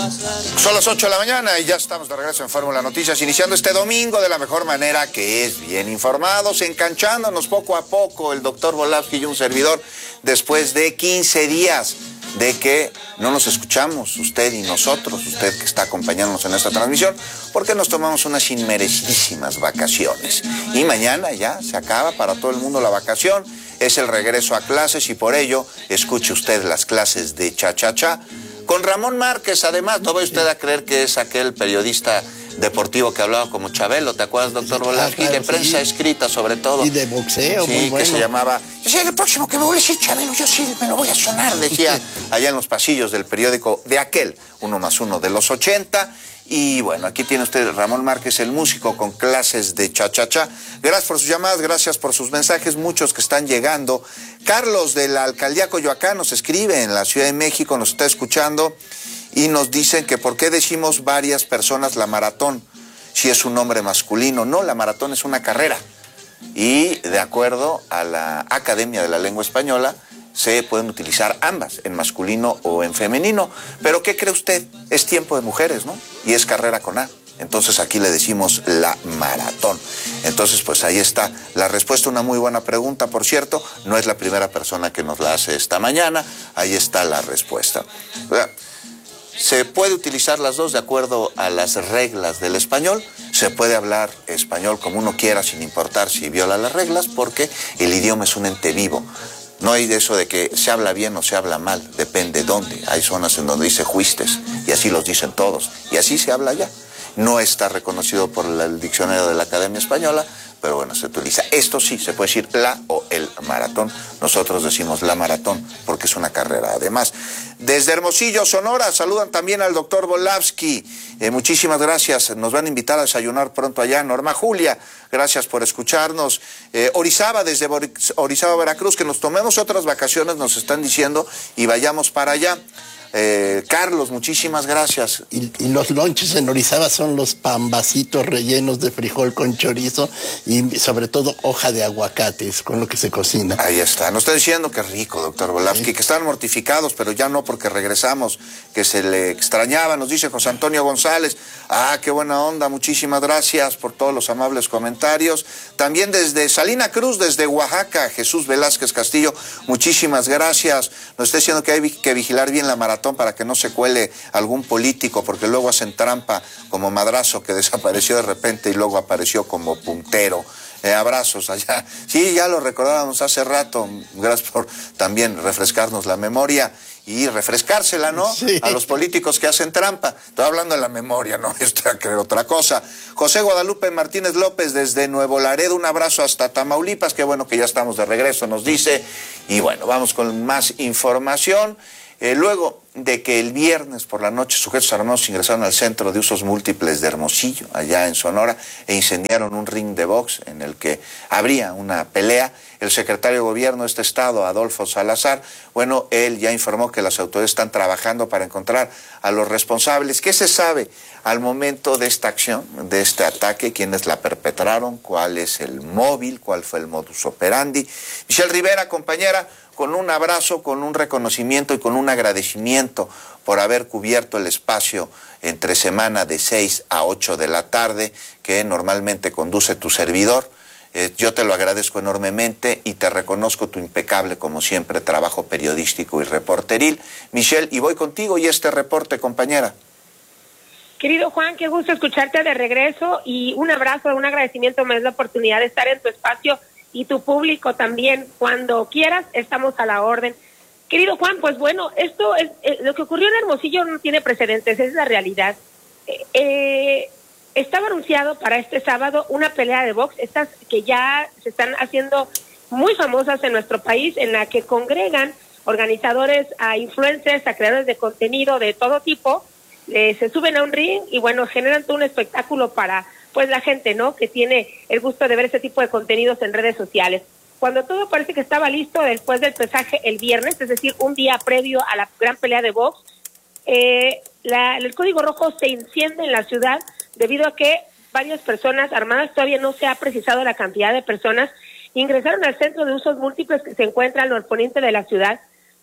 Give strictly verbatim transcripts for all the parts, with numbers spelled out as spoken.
Son las ocho de la mañana y ya estamos de regreso en Fórmula Noticias, iniciando este domingo de la mejor manera, que es bien informados, enganchándonos poco a poco el doctor Volavsky y un servidor, después de quince días de que no nos escuchamos, usted y nosotros, usted que está acompañándonos en esta transmisión, porque nos tomamos unas inmerecidísimas vacaciones. Y mañana ya se acaba para todo el mundo la vacación, es el regreso a clases y por ello escuche usted las clases de cha-cha-cha con Ramón Márquez. Además, no vaya usted a creer que es aquel periodista deportivo que hablaba como Chabelo, ¿te acuerdas, doctor Volavsky? Ah, claro, de prensa sí. Escrita, sobre todo. Y de boxeo, sí, muy bueno. Que se llamaba, yo sé, el próximo que me voy a decir Chabelo, yo sí me lo voy a sonar, decía allá en los pasillos del periódico de aquel, uno más uno de los ochenta. Y bueno, aquí tiene usted Ramón Márquez, el músico, con clases de cha-cha-cha. Gracias por sus llamadas, gracias por sus mensajes, muchos que están llegando. Carlos de la Alcaldía Coyoacán nos escribe en la Ciudad de México, nos está escuchando y nos dicen que por qué decimos varias personas la maratón si es un nombre masculino. No, la maratón es una carrera y de acuerdo a la Academia de la Lengua Española se pueden utilizar ambas, en masculino o en femenino. Pero ¿qué cree usted? Es tiempo de mujeres, ¿no? Y es carrera con A. Entonces aquí le decimos la maratón. Entonces pues ahí está la respuesta, una muy buena pregunta, por cierto. No es la primera persona que nos la hace esta mañana. Ahí está la respuesta. Se puede utilizar las dos de acuerdo a las reglas del español. Se puede hablar español como uno quiera sin importar si viola las reglas, porque el idioma es un ente vivo. No hay de eso de que se habla bien o se habla mal, depende dónde. Hay zonas en donde dice juistes y así los dicen todos y así se habla allá. No está reconocido por el diccionario de la Academia Española, pero bueno, se utiliza. Esto sí, se puede decir la o el maratón. Nosotros decimos la maratón porque es una carrera. Además, desde Hermosillo, Sonora, saludan también al doctor Volavsky. Eh, muchísimas gracias. Nos van a invitar a desayunar pronto allá. Norma Julia, gracias por escucharnos. Eh, Orizaba, desde Orizaba, Veracruz, que nos tomemos otras vacaciones, nos están diciendo, y vayamos para allá. Eh, Carlos, muchísimas gracias. Y, y los lonches en Orizaba son los pambacitos rellenos de frijol con chorizo y sobre todo hoja de aguacates, con lo que se cocina. Ahí está. Nos está diciendo que rico, doctor Volavsky, sí. Que están mortificados, pero ya no, porque regresamos, que se le extrañaba. Nos dice José Antonio González. Ah, qué buena onda. Muchísimas gracias por todos los amables comentarios. También desde Salina Cruz, desde Oaxaca, Jesús Velázquez Castillo, muchísimas gracias. Nos está diciendo que hay que vigilar bien la maratón para que no se cuele algún político, porque luego hacen trampa, como Madrazo, que desapareció de repente y luego apareció como puntero. Eh, abrazos allá. Sí, ya lo recordábamos hace rato. Gracias por también refrescarnos la memoria y refrescársela, ¿no? Sí. A los políticos que hacen trampa. Estoy hablando de la memoria, no estoy a creer otra cosa. José Guadalupe Martínez López desde Nuevo Laredo, un abrazo hasta Tamaulipas. Qué bueno que ya estamos de regreso, nos dice. Y bueno, vamos con más información. Eh, luego de que el viernes por la noche sujetos armados ingresaron al Centro de Usos Múltiples de Hermosillo, allá en Sonora, e incendiaron un ring de box en el que habría una pelea, el secretario de Gobierno de este estado, Adolfo Salazar, bueno, él ya informó que las autoridades están trabajando para encontrar a los responsables. ¿Qué se sabe al momento de esta acción, de este ataque? ¿Quiénes la perpetraron? ¿Cuál es el móvil? ¿Cuál fue el modus operandi? Michelle Rivera, compañera, con un abrazo, con un reconocimiento y con un agradecimiento por haber cubierto el espacio entre semana de seis a ocho de la tarde que normalmente conduce tu servidor. Eh, yo te lo agradezco enormemente y te reconozco tu impecable, como siempre, trabajo periodístico y reporteril. Michelle, y voy contigo y este reporte, compañera. Querido Juan, qué gusto escucharte de regreso y un abrazo, un agradecimiento, me das la oportunidad de estar en tu espacio y tu público también. Cuando quieras, estamos a la orden. Querido Juan, pues bueno, esto es eh, lo que ocurrió en Hermosillo no tiene precedentes, es la realidad. Eh, eh, estaba anunciado para este sábado una pelea de box, estas que ya se están haciendo muy famosas en nuestro país, en la que congregan organizadores a influencers, a creadores de contenido de todo tipo, eh, se suben a un ring y bueno, generan todo un espectáculo para pues la gente, ¿no?, que tiene el gusto de ver ese tipo de contenidos en redes sociales. Cuando todo parece que estaba listo después del pesaje el viernes, es decir, un día previo a la gran pelea de box, eh, la, el código rojo se enciende en la ciudad debido a que varias personas armadas, todavía no se ha precisado la cantidad de personas, ingresaron al Centro de Usos Múltiples que se encuentra al norponiente de la ciudad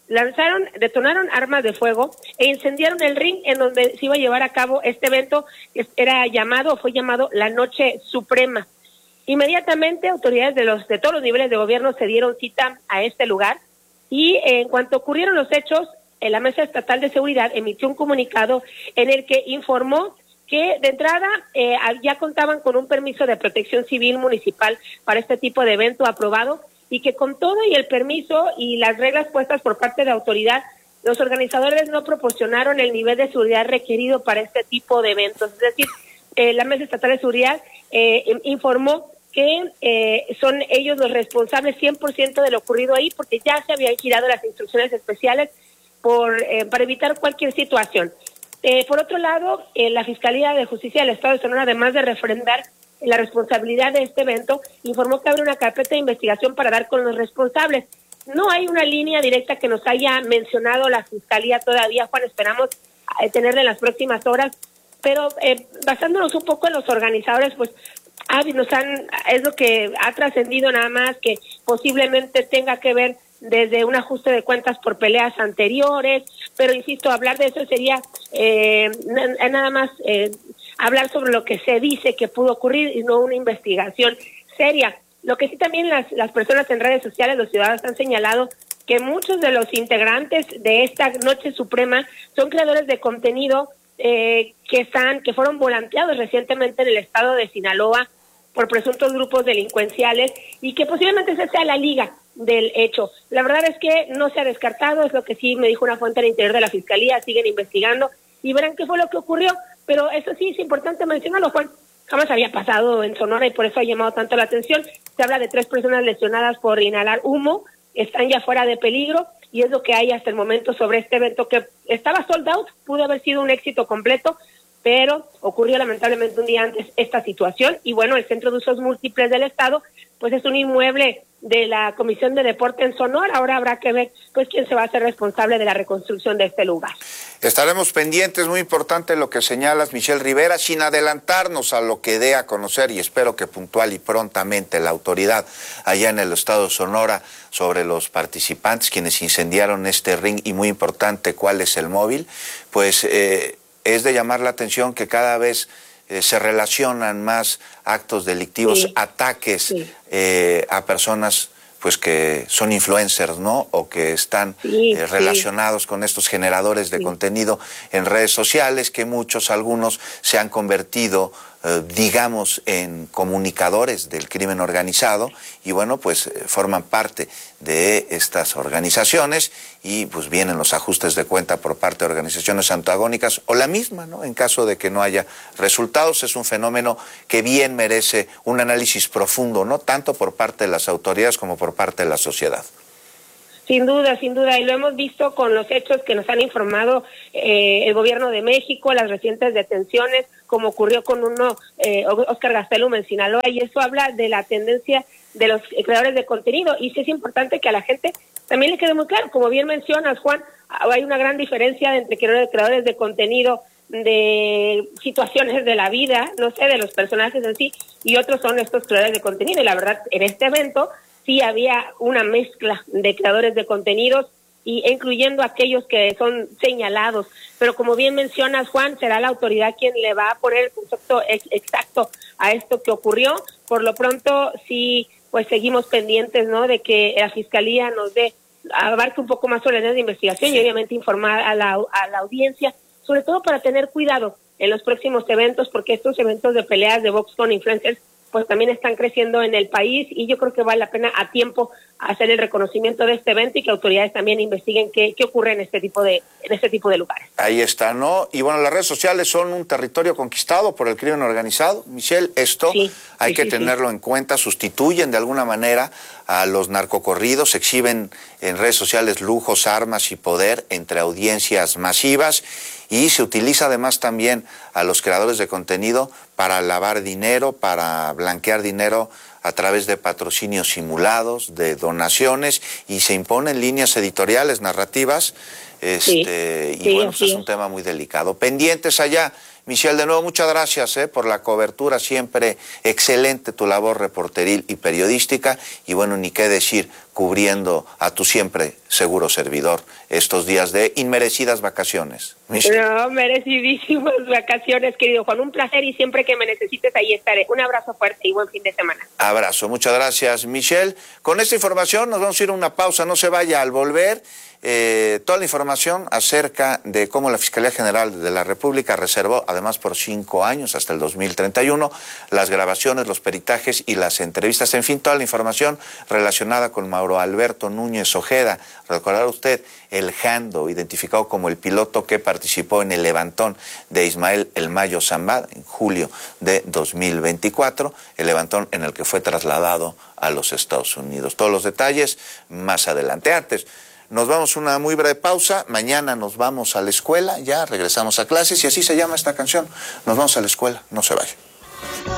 lanzaron, detonaron armas de fuego e incendiaron el ring en donde se iba a llevar a cabo este evento, que era llamado, fue llamado la Noche Suprema. Inmediatamente autoridades de los de todos los niveles de gobierno se dieron cita a este lugar y eh, en cuanto ocurrieron los hechos, eh, la Mesa Estatal de Seguridad emitió un comunicado en el que informó que de entrada eh, ya contaban con un permiso de protección civil municipal para este tipo de evento aprobado y que con todo y el permiso y las reglas puestas por parte de autoridad, los organizadores no proporcionaron el nivel de seguridad requerido para este tipo de eventos. Es decir, eh, la Mesa Estatal de Seguridad eh, informó que eh, son ellos los responsables cien por ciento de lo ocurrido ahí, porque ya se habían girado las instrucciones especiales por eh, para evitar cualquier situación. Eh, por otro lado, eh, la Fiscalía de Justicia del Estado de Sonora, además de refrendar la responsabilidad de este evento, informó que abre una carpeta de investigación para dar con los responsables. No hay una línea directa que nos haya mencionado la Fiscalía todavía, Juan, esperamos eh, tenerla en las próximas horas, pero eh, basándonos un poco en los organizadores, pues ah, nos han, es lo que ha trascendido nada más, que posiblemente tenga que ver desde un ajuste de cuentas por peleas anteriores, pero insisto, hablar de eso sería eh, nada más eh, hablar sobre lo que se dice que pudo ocurrir y no una investigación seria. Lo que sí también las, las personas en redes sociales, los ciudadanos han señalado que muchos de los integrantes de esta Noche Suprema son creadores de contenido eh, que están, que fueron volanteados recientemente en el estado de Sinaloa por presuntos grupos delincuenciales y que posiblemente esa sea la liga del hecho. La verdad es que no se ha descartado, es lo que sí me dijo una fuente al interior de la Fiscalía, siguen investigando y verán qué fue lo que ocurrió, pero eso sí es importante mencionarlo, Juan, jamás había pasado en Sonora y por eso ha llamado tanto la atención. Se habla de tres personas lesionadas por inhalar humo, están ya fuera de peligro y es lo que hay hasta el momento sobre este evento que estaba sold out, pudo haber sido un éxito completo, pero ocurrió lamentablemente un día antes esta situación y bueno, el Centro de Usos Múltiples del Estado pues es un inmueble de la Comisión de Deporte en Sonora, ahora habrá que ver pues quién se va a hacer responsable de la reconstrucción de este lugar. Estaremos pendientes, muy importante lo que señalas, Michelle Rivera, sin adelantarnos a lo que dé a conocer y espero que puntual y prontamente la autoridad allá en el estado de Sonora sobre los participantes, quienes incendiaron este ring y muy importante cuál es el móvil, pues eh, es de llamar la atención que cada vez eh, se relacionan más actos delictivos, sí, ataques sí. Eh, a personas pues que son influencers, ¿no? O que están sí, eh, relacionados sí. con estos generadores de sí. contenido en redes sociales, que muchos, algunos, se han convertido, eh, digamos, en comunicadores del crimen organizado y, bueno, pues eh, forman parte de estas organizaciones y, pues, vienen los ajustes de cuenta por parte de organizaciones antagónicas o la misma, ¿no? En caso de que no haya resultados, es un fenómeno que bien merece un análisis profundo, ¿no? Tanto por parte de las autoridades como por parte de la sociedad. Sin duda, sin duda, y lo hemos visto con los hechos que nos han informado eh, el gobierno de México, las recientes detenciones, como ocurrió con uno, eh, Oscar Gastelum en Sinaloa, y eso habla de la tendencia de los creadores de contenido, y sí es importante que a la gente también le quede muy claro, como bien mencionas, Juan, hay una gran diferencia entre creadores de contenido de situaciones de la vida, no sé, de los personajes en sí, y otros son estos creadores de contenido, y la verdad, en este evento sí había una mezcla de creadores de contenidos y incluyendo aquellos que son señalados, pero como bien mencionas, Juan, será la autoridad quien le va a poner el concepto ex exacto a esto que ocurrió. Por lo pronto sí, pues seguimos pendientes, ¿no?, de que la Fiscalía nos dé, abarque un poco más sobre la investigación y obviamente informar a la, a la audiencia, sobre todo para tener cuidado en los próximos eventos, porque estos eventos de peleas de box con influencers pues también están creciendo en el país y yo creo que vale la pena a tiempo hacer el reconocimiento de este evento y que autoridades también investiguen qué, qué ocurre en este tipo de en este tipo de lugares. Ahí está, ¿no? Y bueno, las redes sociales son un territorio conquistado por el crimen organizado. Michelle, esto sí, hay sí, que sí, tenerlo sí. en cuenta, sustituyen de alguna manera a los narcocorridos, exhiben en redes sociales lujos, armas y poder entre audiencias masivas y se utiliza además también a los creadores de contenido para lavar dinero, para blanquear dinero a través de patrocinios simulados, de donaciones y se imponen líneas editoriales, narrativas Este, sí, y sí, bueno, pues es sí. un tema muy delicado. Pendientes allá. Michelle, de nuevo, muchas gracias eh, por la cobertura, siempre excelente tu labor reporteril y periodística, y bueno, ni qué decir, cubriendo a tu siempre seguro servidor estos días de inmerecidas vacaciones. Michelle. No, merecidísimas vacaciones, querido Juan, un placer, y siempre que me necesites ahí estaré. Un abrazo fuerte y buen fin de semana. Abrazo, muchas gracias, Michelle. Con esta información nos vamos a ir a una pausa, no se vaya. Al volver, eh, toda la información acerca de cómo la Fiscalía General de la República reservó, además por cinco años, hasta el dos mil treinta y uno, las grabaciones, los peritajes y las entrevistas, en fin, toda la información relacionada con Mauro Alberto Núñez Ojeda. Recordará usted el Jando, identificado como el piloto que participó en el levantón de Ismael El Mayo Zambada en julio de dos mil veinticuatro, el levantón en el que fue trasladado a los Estados Unidos. Todos los detalles más adelante. Antes, nos vamos a una muy breve pausa. Mañana nos vamos a la escuela, ya regresamos a clases, y así se llama esta canción. Nos vamos a la escuela, no se vaya.